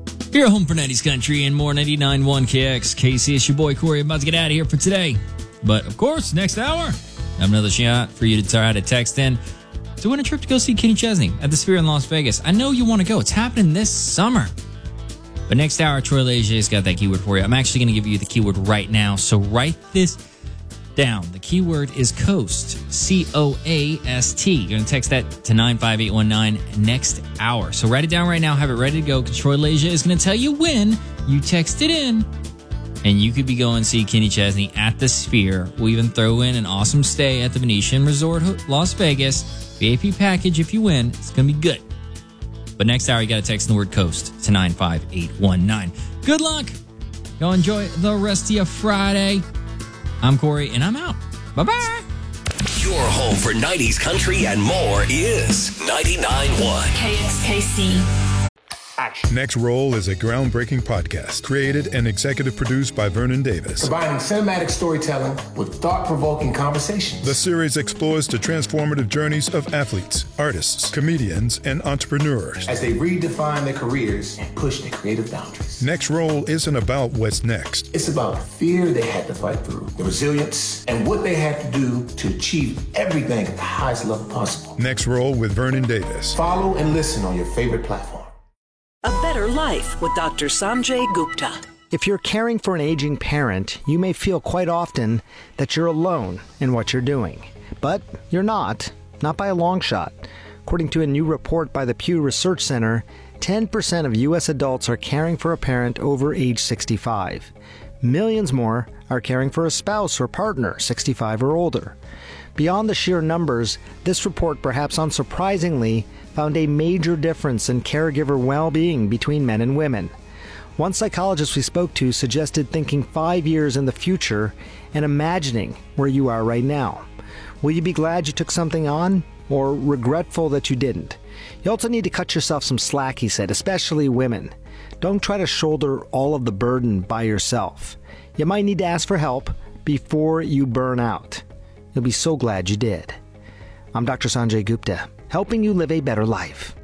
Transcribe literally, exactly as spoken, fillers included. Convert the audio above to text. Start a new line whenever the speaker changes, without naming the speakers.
You're home for nineties Country and more. Ninety-nine point one K X K C. It's your boy Corey. I'm about to get out of here for today. But, of course, next hour, I have another shot for you to try to text in to win a trip to go see Kenny Chesney at the Sphere in Las Vegas. I know you want to go. It's happening this summer. But next hour, Troy Legger's got that keyword for you. I'm actually going to give you the keyword right now. So write this down. The keyword is COAST. C O A S T. You're going to text that to nine five eight one nine next hour. So write it down right now. Have it ready to go because Troy Legger is going to tell you when you text it in. And you could be going to see Kenny Chesney at the Sphere. We'll even throw in an awesome stay at the Venetian Resort Las Vegas. V I P package if you win. It's going to be good. But next hour, you got to text the word COAST to nine five eight one nine. Good luck. Go enjoy the rest of your Friday. I'm Corey, and I'm out. Bye-bye.
Your home for nineties country and more is ninety-nine point one
K X K C.
Action. Next Roll is a groundbreaking podcast created and executive produced by Vernon Davis.
Combining cinematic storytelling with thought-provoking conversations.
The series explores the transformative journeys of athletes, artists, comedians, and entrepreneurs
as they redefine their careers and push their creative boundaries.
Next Roll isn't about what's next.
It's about the fear they had to fight through, the resilience, and what they had to do to achieve everything at the highest level possible.
Next Roll with Vernon Davis.
Follow and listen on your favorite platform.
A Better Life with Doctor Sanjay Gupta.
If you're caring for an aging parent, you may feel quite often that you're alone in what you're doing. But you're not, not by a long shot. According to a new report by the Pew Research Center, ten percent of U S adults are caring for a parent over age sixty-five. Millions more are caring for a spouse or partner sixty-five or older. Beyond the sheer numbers, this report, perhaps unsurprisingly, found a major difference in caregiver well-being between men and women. One psychologist we spoke to suggested thinking five years in the future and imagining where you are right now. Will you be glad you took something on, or regretful that you didn't? You also need to cut yourself some slack, he said, especially women. Don't try to shoulder all of the burden by yourself. You might need to ask for help before you burn out. You'll be so glad you did. I'm Doctor Sanjay Gupta, helping you live a better life.